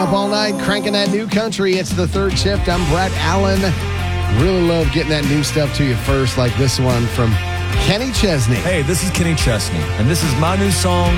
up all night, cranking that new country. It's the third shift. I'm Brett Allen. Really love getting that new stuff to you first, like this one from Kenny Chesney. Hey, this is Kenny Chesney, and this is my new song,